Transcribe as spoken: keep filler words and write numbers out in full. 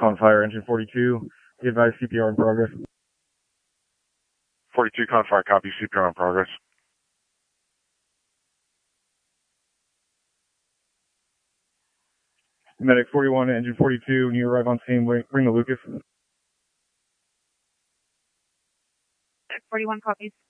Confire, engine forty-two. Be advised, C P R in progress. forty-two Confire, copy, C P R in progress. Medic forty-one, engine forty-two, when you arrive on scene, bring the Lucas. forty-one copies.